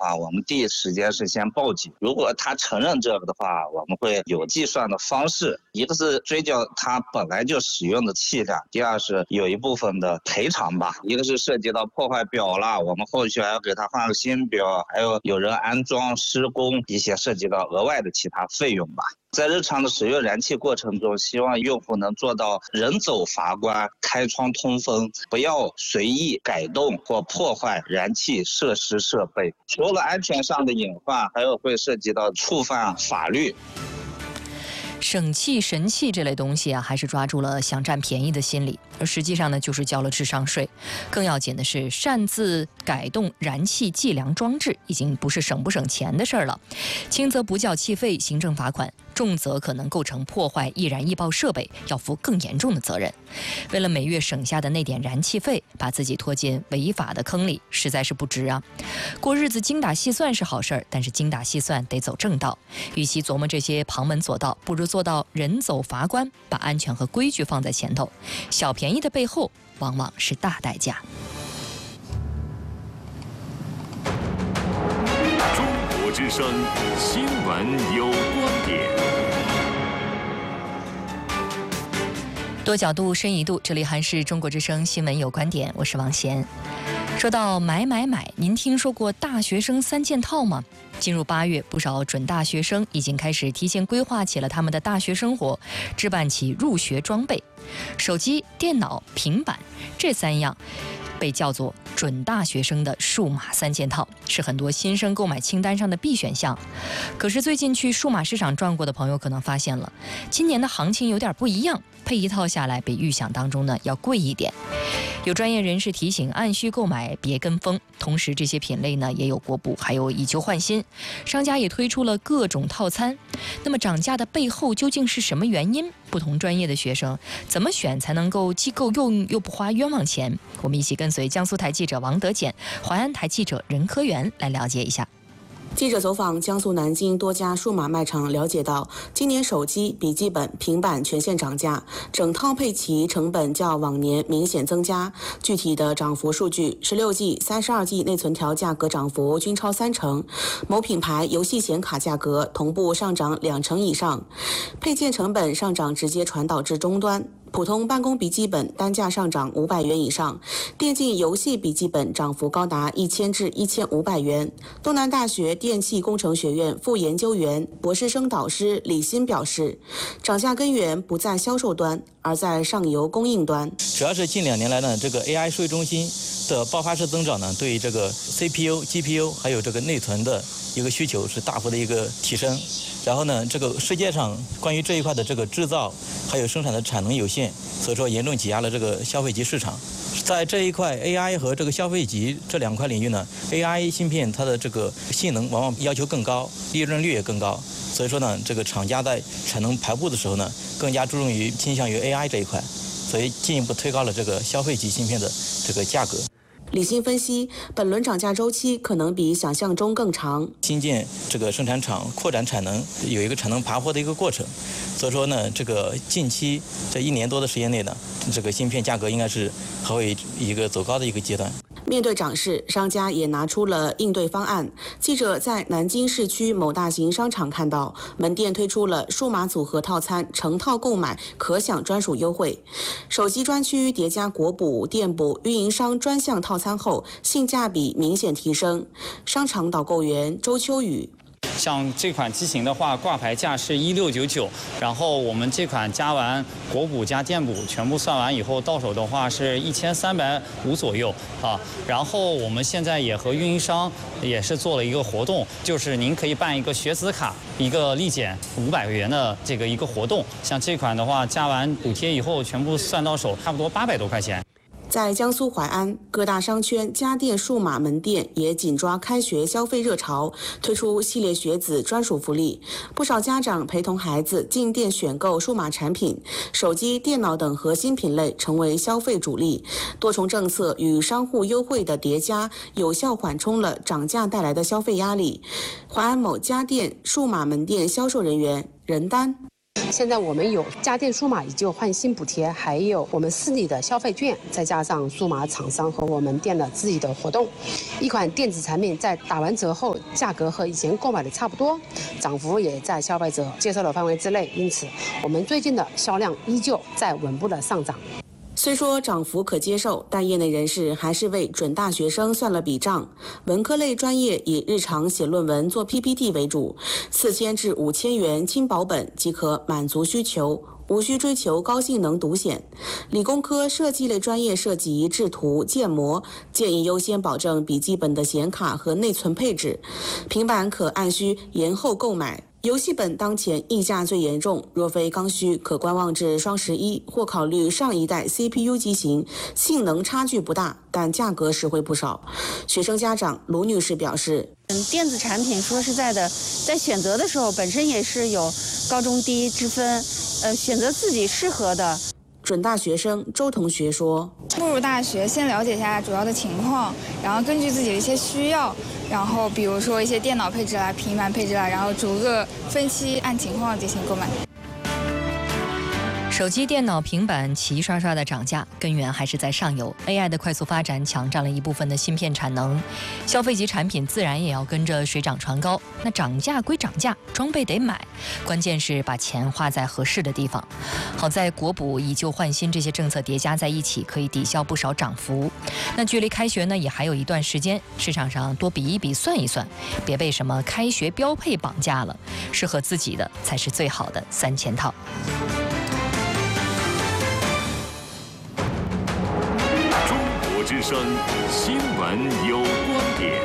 话，我们第一时间是先报警。如果他承认这个的话，我们会有计算的方式，一个是追究他本来就使用的气量，第二是有一部分的赔偿吧。一个是涉及到破坏表了，我们后续还要给他换个新表，还有人安装施工一些涉及到额外的其他费用吧。在日常的使用燃气过程中，希望用户能做到人走阀关、开窗通风，不要随意改动或破坏燃气设施设备。除了安全上的隐患，还有会涉及到触犯法律。 省气神器这类东西啊，还是抓住了想占便宜的心理，而实际上呢，就是交了智商税。更要紧的是，擅自改动燃气计量装置，已经不是省不省钱的事儿了。轻则不交气费，行政罚款；重则可能构成破坏易燃易爆设备，要负更严重的责任。为了每月省下的那点燃气费，把自己拖进违法的坑里，实在是不值啊！过日子精打细算是好事儿，但是精打细算得走正道。与其琢磨这些旁门左道，不如做到人走阀关，把安全和规矩放在前头。小便宜的背后，往往是大代价。 中国之声新闻有观点。 多角度、深一度，这里还是中国之声新闻有观点，我是王贤。说到买，您听说过大学生3件套吗？进入8月，不少准大学生已经开始提前规划起了他们的大学生活，置办起入学装备。手机、电脑、平板这3样被叫做准大学生的数码3件套，是很多新生购买清单上的必选项。可是最近去数码市场转过的朋友可能发现了，今年的行情有点不一样，配一套下来比预想当中呢要贵一点。有专业人士提醒，按需购买，别跟风。同时，这些品类呢也有过补，还有以旧换新，商家也推出了各种套餐。那么涨价的背后究竟是什么原因？不同专业的学生怎么选才能够既够用又不花冤枉钱？我们一起跟随江苏台记者王德简、淮安台记者任科元来了解一下。 记者走访江苏南京多家数码卖场，了解到，今年手机、笔记本、平板全线涨价，整套配齐成本较往年明显增加。具体的涨幅数据，16G、32G 内存条价格涨幅均超30%，某品牌游戏显卡价格同步上涨20%以上，配件成本上涨直接传导至终端。普通办公笔记本单价上涨500元以上，电竞游戏笔记本涨幅高达1000至1500元。东南大学电气工程学院副研究员、博士生导师李欣表示，涨价根源不在销售端，而在上游供应端。 主要是近2年来呢，这个 AI 数据中心的爆发式增长呢，对于这个 CPU、GPU 还有这个内存的一个需求是大幅的一个提升。然后呢，这个世界上关于这一块的这个制造还有生产的产能有限，所以说严重挤压了这个消费级市场。在这一块 AI 和这个消费级这2块领域呢 ，AI 芯片它的这个性能往往要求更高，利润率也更高。所以说呢，这个厂家在产能排布的时候呢，更加注重于倾向于 AI 这一块，所以进一步推高了这个消费级芯片的这个价格。 李欣分析，本轮涨价周期可能比想象中更长。 新建这个生产厂扩展产能，有一个产能爬坡的一个过程，所以说呢，这个近期这1年多的时间内呢，这个芯片价格应该是还会一个走高的一个阶段。 面对涨势，商家也拿出了应对方案。记者在南京市区某大型商场看到，门店推出了数码组合套餐，成套购买可享专属优惠。手机专区叠加国补、电补、运营商专项套餐后，性价比明显提升。商场导购员周秋雨。 像这款机型的话，挂牌价是1699，然后我们这款加完国补加电补全部算完以后，到手的话是1350左右啊。然后我们现在也和运营商也是做了一个活动，就是您可以办一个学子卡，一个立减500元的这个一个活动。像这款的话，加完补贴以后，全部算到手，差不多800多块钱。 在江苏淮安，各大商圈家电数码门店也紧抓开学消费热潮，推出系列学子专属福利。不少家长陪同孩子进店选购数码产品，手机、电脑等核心品类成为消费主力。多重政策与商户优惠的叠加，有效缓冲了涨价带来的消费压力。淮安某家电数码门店销售人员任丹。 现在我们有家电数码以旧换新补贴，还有我们4里的消费券，再加上数码厂商和我们店的自己的活动，一款电子产品在打完折后，价格和以前购买的差不多，涨幅也在消费者接受的范围之内，因此我们最近的销量依旧在稳步的上涨。 虽说涨幅可接受，但业内人士还是为准大学生算了笔账。文科类专业以日常写论文、做 PPT 为主，4000至5000元轻保本即可满足需求，无需追求高性能独显。理工科设计类专业涉及制图、建模，建议优先保证笔记本的显卡和内存配置，平板可按需延后购买。游戏本当前溢价最严重，若非刚需，可观望至双11，或考虑上一代 CPU 机型，性能差距不大，但价格实惠不少。学生家长卢女士表示， 电子产品说实在的，在选择的时候本身也是有高中低之分，选择自己适合的。 准大学生周同学说， 步入大学先了解一下主要的情况，然后根据自己的一些需要，然后比如说一些电脑配置啦、平板配置啦，然后逐个分析按情况进行购买。 手机、电脑、平板齐刷刷的涨价，根源还是在上游。AI 的快速发展抢占了一部分的芯片产能，消费级产品自然也要跟着水涨船高。那涨价归涨价，装备得买，关键是把钱花在合适的地方。好在国补、以旧换新这些政策叠加在一起，可以抵消不少涨幅。那距离开学呢，也还有一段时间，市场上多比一比，算一算，别被什么开学标配绑架了，适合自己的才是最好的3000套。 之声新闻有观点，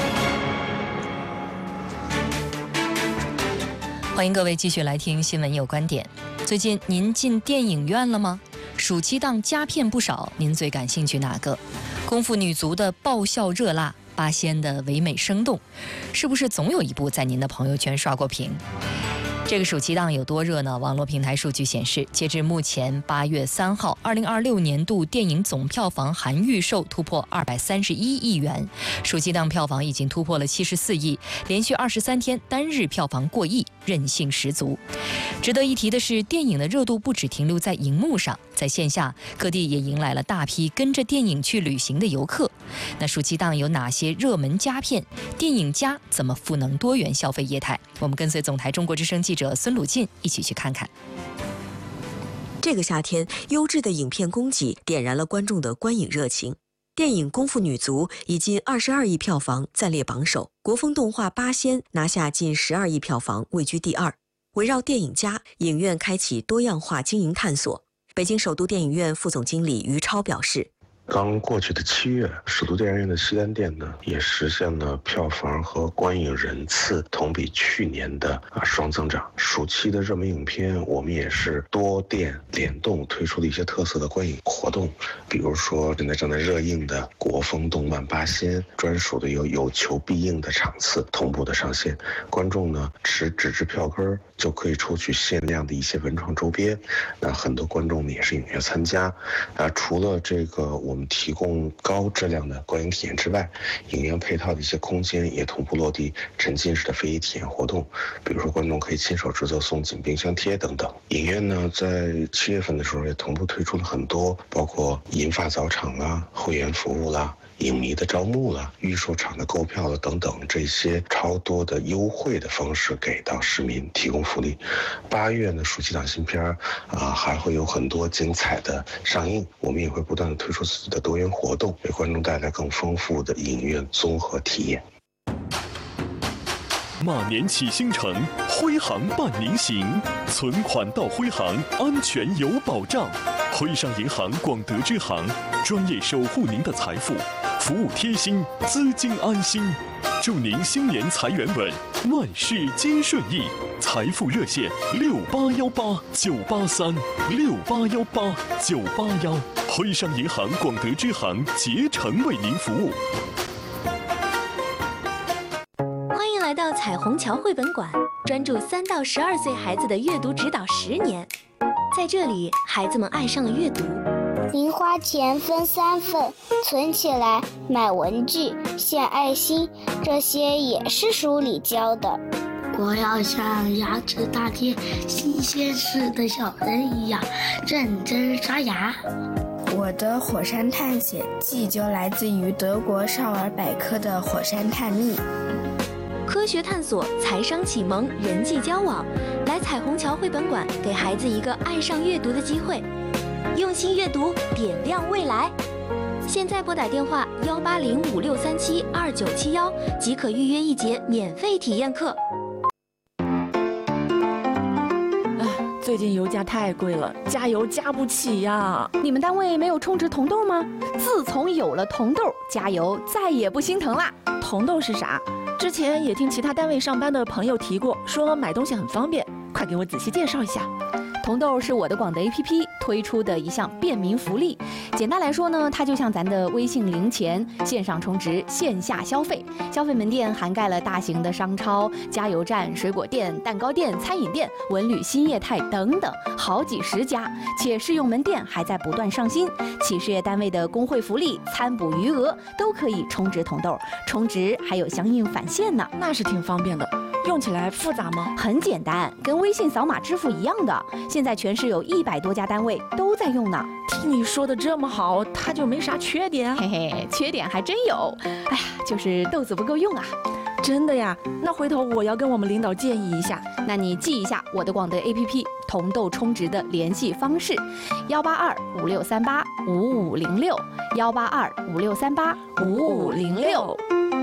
欢迎各位继续来听新闻有观点。最近您进电影院了吗？暑期档佳片不少，您最感兴趣哪个？功夫女足的爆笑热辣，八仙的唯美生动，是不是总有一部在您的朋友圈刷过屏？这个暑期档有多热呢？网络平台数据显示，截至目前8月3号，2026年度电影总票房含预售突破231亿元，暑期档票房已经突破了74亿，连续23天单日票房过亿，韧性十足。值得一提的是，电影的热度不只停留在荧幕上，在线下各地也迎来了大批跟着电影去旅行的游客。那暑期档有哪些热门佳片？电影家怎么赋能多元消费业态？我们跟随总台中国之声记者孙鲁进一起去看看。 这个夏天，优质的影片供给点燃了观众的观影热情。电影《功夫女足》以近22亿票房暂列榜首，国风动画《八仙》拿下近12亿票房，位居第2。围绕电影家，影院开启多样化经营探索。北京首都电影院副总经理于超表示， 刚过去的7月，首都电影院的西单店呢，也实现了票房和观影人次同比去年的双增长。暑期的热门影片，我们也是多店联动推出了一些特色的观影活动，比如说现在正在热映的国风动漫《八仙》，专属的有求必应的场次同步的上线，观众呢持纸质票根就可以抽取限量的一些文创周边。那很多观众呢也是踊跃参加。除了这个我们提供高质量的观影体验之外，影院配套的一些空间也同步落地沉浸式的非遗体验活动，比如说观众可以亲手制作送景冰箱贴等等。影院呢在7月份的时候也同步推出了很多，包括银发早场啦、会员服务啦、影迷的招募了、预售场的购票了等等，这些超多的优惠的方式给到市民提供福利。8月呢，暑期档新片还会有很多精彩的上映，我们也会不断的推出自己的多元活动，为观众带来更丰富的影院综合体验。 马年启星城，辉航伴您行，存款到辉航，安全有保障。辉商银行广德支行，专业守护您的财富，服务贴心，资金安心。祝您新年财源稳，万事皆顺意。财富热线6818-983，6818-981。辉商银行广德支行竭诚为您服务。 欢迎来到彩虹桥绘本馆，专注3到12岁孩子的阅读指导10年。在这里，孩子们爱上了阅读。 零花钱分3份，存起来买文具、献爱心，这些也是书里教的。 我要像牙齿大贴新鲜事的小人一样认真刷牙。 我的火山探险记就来自于德国少儿百科的火山探秘。 科学探索、财商启蒙、人际交往，来彩虹桥绘本馆给孩子一个爱上阅读的机会。用心阅读，点亮未来。现在拨打电话18056372971，即可预约一节免费体验课。 最近油价太贵了，加油加不起呀！ 你们单位没有充值铜豆吗？自从有了铜豆，加油再也不心疼啦。 铜豆是啥？之前也听其他单位上班的朋友提过，说买东西很方便，快给我仔细介绍一下。 铜豆是我的广德 APP 推出的一项便民福利。简单来说呢，它就像咱的微信零钱，线上充值，线下消费。消费门店涵盖了大型的商超、加油站、水果店、蛋糕店、餐饮店、文旅新业态等等，好几十家。且试用门店还在不断上新，企事业单位的工会福利、餐补余额都可以充值铜豆，充值还有相应返现呢。 那是挺方便的。用起来复杂吗？ 很简单，跟微信扫码支付一样的。现在全市有100多家单位都在用呢。 听你说的这么好，它就没啥缺点啊？ 嘿嘿，缺点还真有。哎呀，就是豆子不够用啊。 真的呀？那回头我要跟我们领导建议一下。 那你记一下我的广德 APP 铜豆充值的联系方式：18256385506，18256385506。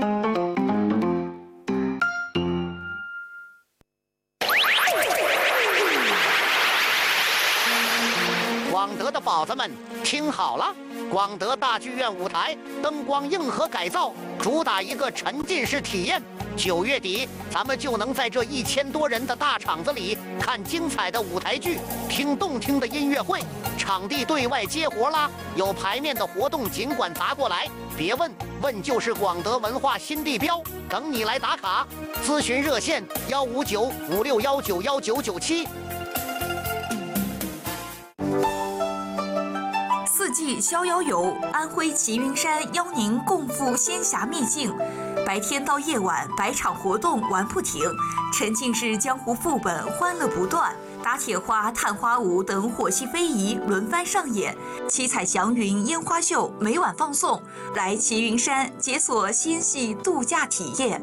广德的宝子们，听好了！广德大剧院舞台灯光硬核改造，主打一个沉浸式体验。9月底，咱们就能在这1000多人的大场子里看精彩的舞台剧，听动听的音乐会。场地对外接活啦，有排面的活动尽管砸过来，别问，问就是广德文化新地标，等你来打卡。咨询热线15956191997。 四季逍遥游，安徽齐云山邀您共赴仙侠秘境。白天到夜晚，百场活动玩不停，沉浸式江湖副本欢乐不断，打铁花、探花舞等火系非遗轮番上演，七彩祥云烟花秀每晚放送。来齐云山解锁仙系度假体验。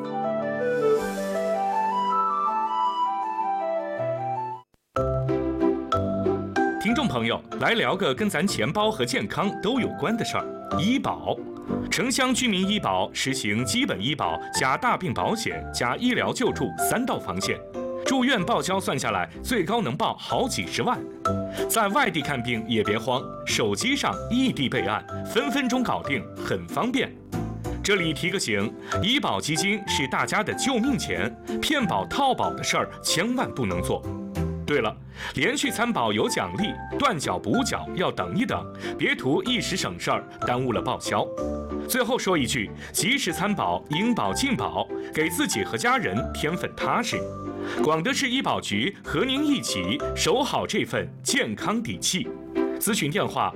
听众朋友，来聊个跟咱钱包和健康都有关的事儿——医保。城乡居民医保实行基本医保加大病保险加医疗救助3道防线，住院报销算下来最高能报好几十万。在外地看病也别慌，手机上异地备案，分分钟搞定，很方便。这里提个醒，医保基金是大家的救命钱，骗保套保的事儿千万不能做。对了，连续参保有奖励，断缴补缴要等一等，别图一时省事儿，耽误了报销。最后说一句，及时参保，应保尽保，给自己和家人添份踏实。广德市医保局和您一起守好这份健康底气。咨询电话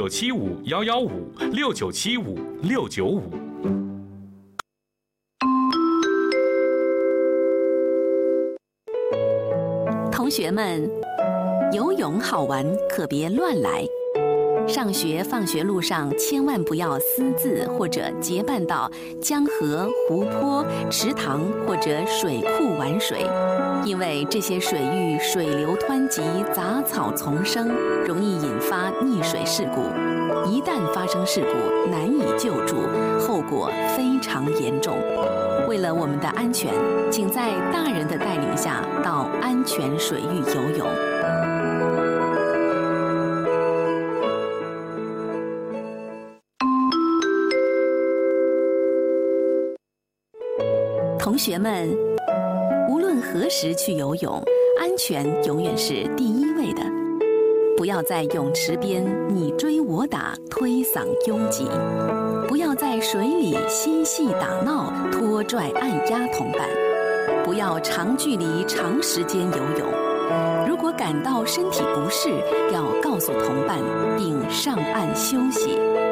6975-115，6975-695。 同学们，游泳好玩，可别乱来。上学放学路上千万不要私自或者结伴到江河、湖泊、池塘或者水库玩水，因为这些水域水流湍急，杂草丛生，容易引发溺水事故。一旦发生事故，难以救助，后果非常严重。为了我们的安全，请在大人的带领下到安全水域游泳。同学们，无论何时去游泳，安全永远是第一位的。不要在泳池边你追我打、推搡拥挤；不要在水里嬉戏打闹、拖拽按压同伴；不要长距离、长时间游泳。如果感到身体不适，要告诉同伴并上岸休息。